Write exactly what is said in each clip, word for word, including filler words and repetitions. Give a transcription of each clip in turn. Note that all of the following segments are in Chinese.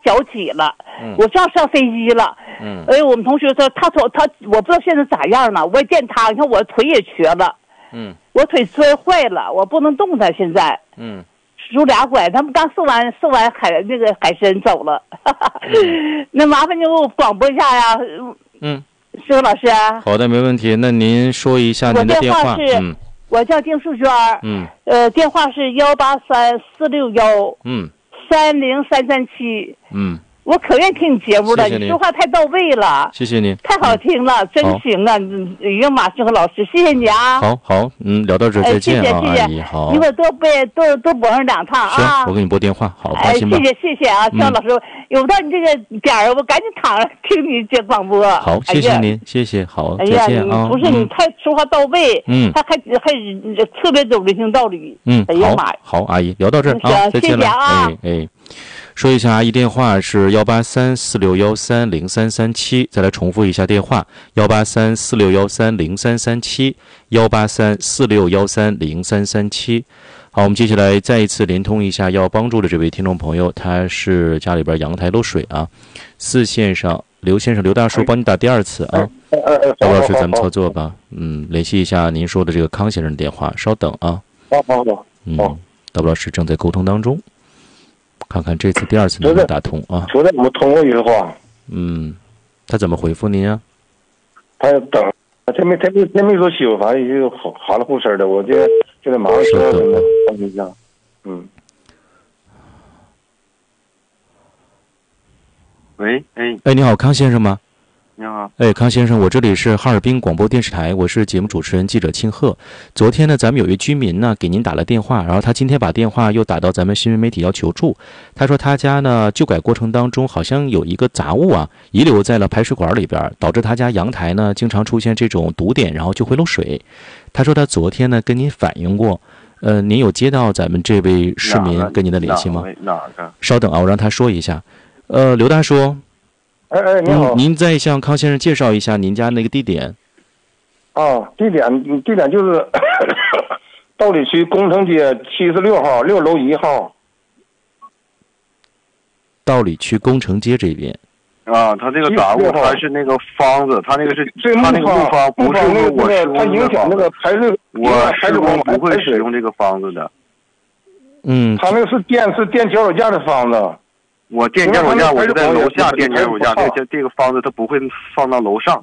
挑起了， 嗯、 我就要上飞机了。 嗯， 哎，我们同学说他说他我不知道现在咋样了，我也见他，你看我腿也瘸了， 嗯， 我腿摔坏了，我不能动弹，现在， 嗯， 拄俩拐，他们刚送完送完海那个海参走了，嗯、那麻烦你给我广播一下呀， 嗯， 师傅老师。 好的，没问题。那您说一下您的电话。 我电话是， 嗯， 我叫丁淑娟。 嗯， 呃，电话是幺八三四六幺，嗯，三零三三七， 嗯。 我可愿意听你节目了， 谢谢你说话太到位了， 谢谢您， 太好听了，嗯、真行啊！一个马旭和老师，谢谢你啊！ 好好，嗯，聊到这儿再见啊， 哎、谢谢谢谢阿姨，好， 一会儿多背多多播上两趟啊！ 行，我给你拨电话，好， 哎，谢谢谢谢啊，肖老师， 嗯、 有到你这个点儿，我赶紧躺着听你这广播。 好，谢谢您，哎、谢谢，好， 哎呀， 再见啊！ 不是你太说话到位， 嗯， 他还还特别懂人情道理， 嗯， 哎呀妈呀， 好，阿姨，聊到这儿啊，再见了， 啊、 哎哎。说一下阿姨电话是幺八三四六幺三零三三七，再来重复一下电话幺八三四六幺三零三三七，幺八三四六幺三零三三七。好，我们接下来再一次连通一下要帮助的这位听众朋友，他是家里边阳台漏水啊，四线上刘先生刘大叔帮你打第二次啊，大老师咱们操作吧，嗯，联系一下您说的这个康先生的电话，稍等啊， 好好好， 嗯，大老师正在沟通当中。看看这次第二次能不能打通啊？ 昨天我们通过一句话。 嗯，他怎么回复您啊？ 他等，他没他没他没说修，反正就含了糊声的。我就就在马上说什么帮一下。嗯。 喂，哎， 哎，你好，康先生吗？ 你好， 哎，康先生，我这里是哈尔滨广播电视台，我是节目主持人记者庆贺。昨天呢，咱们有一居民呢给您打了电话，然后他今天把电话又打到咱们新闻媒体要求助。他说他家呢旧改过程当中好像有一个杂物啊遗留在了排水管里边，导致他家阳台呢经常出现这种堵点，然后就会漏水。他说他昨天呢跟您反映过，呃，您有接到咱们这位市民跟您的联系吗？ 哪个？ 稍等啊，我让他说一下。呃，刘大叔。 哎哎，你好、 嗯！您再向康先生介绍一下您家那个地点。 啊，地点地点就是道里区工程街七十六号六楼一号。 道里区工程街这边。 啊，他这个杂物它是那个方子，他那个是他那个木方，不是那我个它影响那个排水， 我施工不会使用这个方子的。 嗯， 他那个是电是电脚手架的方子。 我垫脚手架，我是在楼下垫脚手架，这个这个方子它不会放到楼上。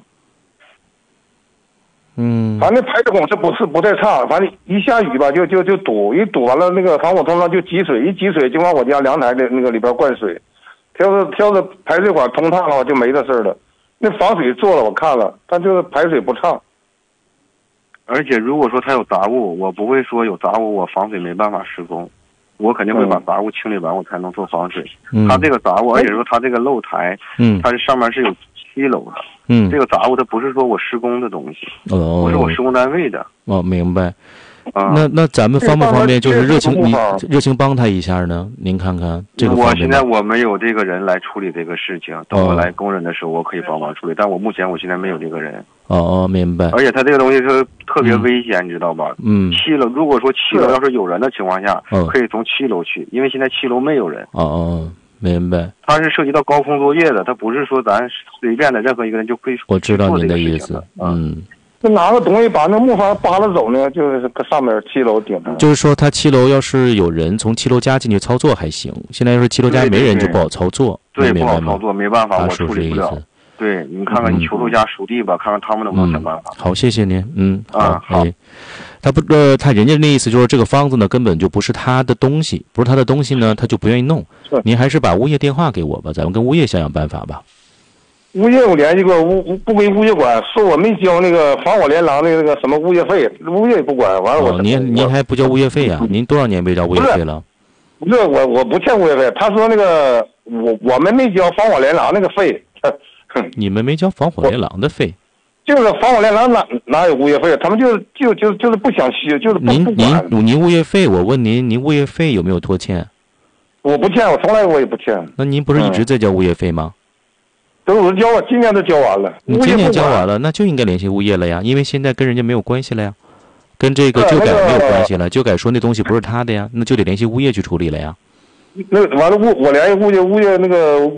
嗯， 反正排水孔是不是不太差，反正一下雨吧就就就堵，一堵完了那个防火通道就积水，一积水就往我家阳台的那个里边灌水。他要是挑着排水管通畅的话就没这事儿了。那防水做了我看了，但就是排水不畅。 而且如果说它有杂物，我不会说有杂物我防水没办法施工。我肯定会把杂物清理完，我才能做防水。 嗯、 它这个杂物，而且说它这个露台， 嗯， 它是上面是有七楼的， 嗯， 这个杂物它不是说我施工的东西， 哦， 不是我施工单位的。 哦，明白。 啊， 那那咱们方不方便就是热情你热情帮他一下呢？您看看这个方面。 我现在我没有这个人来处理这个事情，等我来工人的时候，我可以帮忙处理。但我目前我现在没有这个人。 哦哦，明白。 而且他这个东西是特别危险，你知道吧？ 嗯。 七楼，如果说七楼要是有人的情况下， 嗯， 可以从七楼去，因为现在七楼没有人。 哦哦，明白。 它是涉及到高空作业的，它不是说咱随便的任何一个人就可以做我知道您的意思，嗯。 就拿个东西把那木方扒拉走呢，就是搁上面七楼顶上。 就是说，他七楼要是有人从七楼家进去操作还行，现在要是七楼家没人就不好操作。 对， 对不好操作，没办法，我处理不了。对，你看看你求助家属地吧，嗯、看看他们能不能想办法。 嗯、好，谢谢您。嗯， 啊，好。 哎、他不呃，他人家那意思就是这个方子呢根本就不是他的东西，不是他的东西呢，他就不愿意弄。您还是把物业电话给我吧，咱们跟物业想想办法吧。 物业我联系过，物不归物业管，说我没交那个防火连廊的那个什么物业费，物业也不管。完了我、 哦、您您还不交物业费啊？您多少年没交物业费了？ 不是我我不欠物业费，他说那个我我们没交防火连廊那个费。 你们没交防火连廊的费？ 就是防火连廊哪哪有物业费？他们就就就就是不想修，就是不您不管。 您您物业费，我问您，您物业费有没有拖欠？ 我不欠，我从来我也不欠。 那您不是一直在交物业费吗？ 都我交了，今年都交完了。 你今年交完了，那就应该联系物业了呀，因为现在跟人家没有关系了呀，跟这个旧改没有关系了，旧改说那东西不是他的呀，那就得联系物业去处理了呀。 那完了物我联系物业，物业那个